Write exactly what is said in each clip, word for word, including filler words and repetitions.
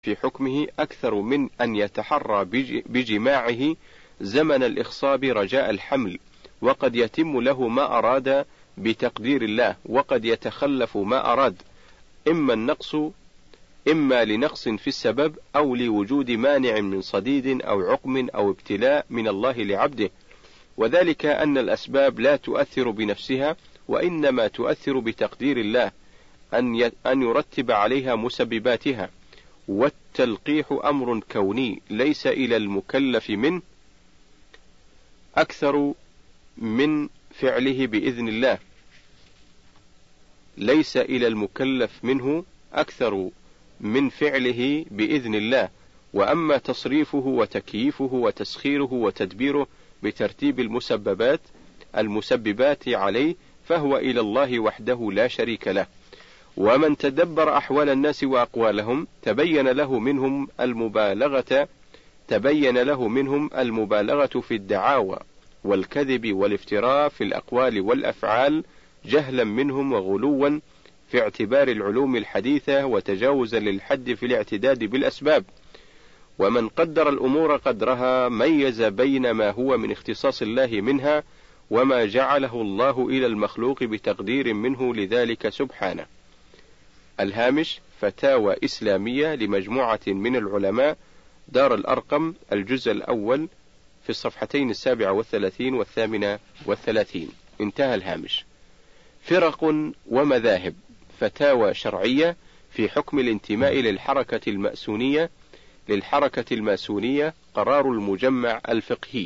في حكمه أكثر من أن يتحرى بجماعه زمن الإخصاب رجاء الحمل، وقد يتم له ما أراد بتقدير الله، وقد يتخلف ما أراد، إما النقص إما لنقص في السبب أو لوجود مانع من صديد أو عقم أو ابتلاء من الله لعبده، وذلك أن الأسباب لا تؤثر بنفسها، وإنما تؤثر بتقدير الله أن أن يرتب عليها مسبباتها، والتلقيح أمر كوني ليس إلى المكلف منه أكثر من فعله بإذن الله ليس إلى المكلف منه أكثر من فعله بإذن الله، وأما تصريفه وتكييفه وتسخيره وتدبيره بترتيب المسببات المسببات عليه فهو إلى الله وحده لا شريك له. ومن تدبر أحوال الناس وأقوالهم تبين له منهم المبالغة تبين له منهم المبالغة في الدعاوى والكذب والافتراء في الأقوال والأفعال جهلا منهم وغلوا في اعتبار العلوم الحديثة وتجاوزا للحد في الاعتداد بالأسباب. ومن قدر الأمور قدرها ميز بين ما هو من اختصاص الله منها وما جعله الله إلى المخلوق بتقدير منه لذلك سبحانه. الهامش: فتاوى إسلامية لمجموعة من العلماء، دار الأرقم، الجزء الأول، في الصفحتين السابعة والثلاثين والثامنة والثلاثين. انتهى الهامش. فرق ومذاهب. فتاوى شرعية في حكم الانتماء للحركة المأسونية للحركة الماسونية. قرار المجمع الفقهي.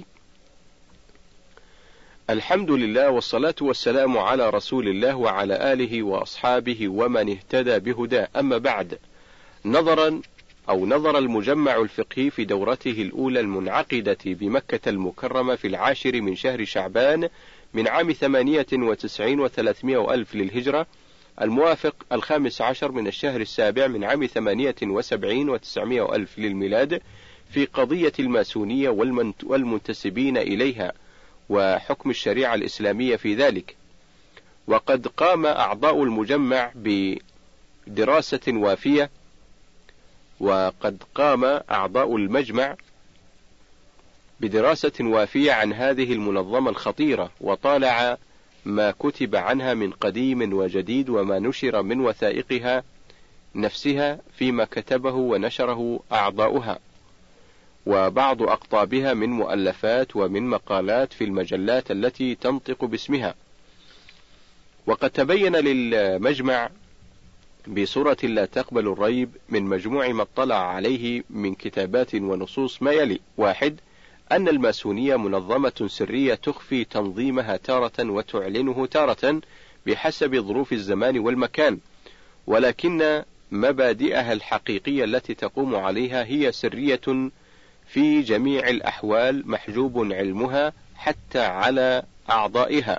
الحمد لله والصلاة والسلام على رسول الله وعلى آله وأصحابه ومن اهتدى بهداه، أما بعد. نظرا أو نظر المجمع الفقهي في دورته الأولى المنعقدة بمكة المكرمة في العاشر من شهر شعبان من عام ثمانية وتسعين وثلاثمائة ألف للهجرة، الموافق الخامس عشر من الشهر السابع من عام ثمانية وسبعين وتسعمائة ألف للميلاد، في قضية الماسونية والمنتسبين إليها وحكم الشريعة الإسلامية في ذلك. وقد قام أعضاء المجمع بدراسة وافية وقد قام أعضاء المجمع بدراسة وافية عن هذه المنظمة الخطيرة، وطالع ما كتب عنها من قديم وجديد وما نشر من وثائقها نفسها فيما كتبه ونشره أعضاؤها، وبعض أقطابها من مؤلفات ومن مقالات في المجلات التي تنطق باسمها. وقد تبين للمجمع بصورة لا تقبل الريب من مجموع ما اطلع عليه من كتابات ونصوص ما يلي: واحد، أن الماسونية منظمة سرية تخفي تنظيمها تارة وتعلنه تارة بحسب ظروف الزمان والمكان، ولكن مبادئها الحقيقية التي تقوم عليها هي سرية في جميع الأحوال، محجوب علمها حتى على أعضائها،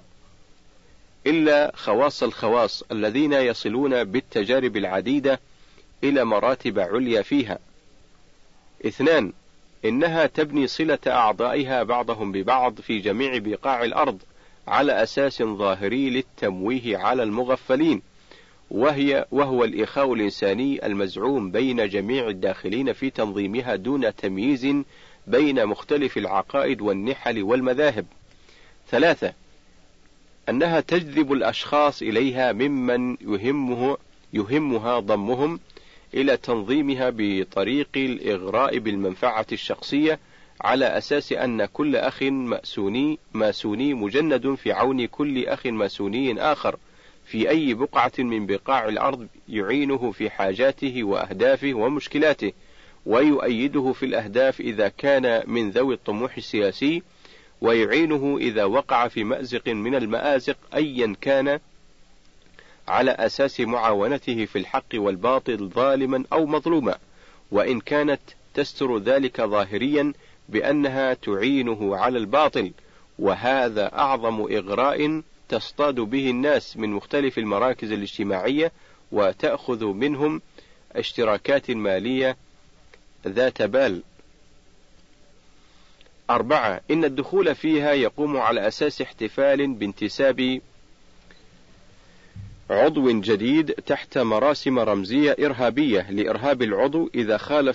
إلا خواص الخواص الذين يصلون بالتجارب العديدة إلى مراتب عليا فيها. اثنان، إنها تبني صلة أعضائها بعضهم ببعض في جميع بقاع الأرض على أساس ظاهري للتمويه على المغفلين، وهي وهو الإخاء الإنساني المزعوم بين جميع الداخلين في تنظيمها دون تمييز بين مختلف العقائد والنحل والمذاهب. ثلاثة، أنها تجذب الأشخاص إليها ممن يهمه يهمها ضمهم إلى تنظيمها بطريق الإغراء بالمنفعة الشخصية، على أساس أن كل أخ ماسوني ماسوني مجند في عون كل أخ ماسوني آخر في أي بقعة من بقاع الأرض، يعينه في حاجاته وأهدافه ومشكلاته، ويؤيده في الأهداف إذا كان من ذوي الطموح السياسي، ويعينه إذا وقع في مأزق من المآزق أيا كان، على أساس معاونته في الحق والباطل ظالما أو مظلوما، وإن كانت تستر ذلك ظاهريا بأنها تعينه على الباطل. وهذا أعظم إغراء تصطاد به الناس من مختلف المراكز الاجتماعية، وتأخذ منهم اشتراكات مالية ذات بال. أربعة، إن الدخول فيها يقوم على أساس احتفال بانتساب عضو جديد تحت مراسم رمزية إرهابية لإرهاب العضو إذا خالف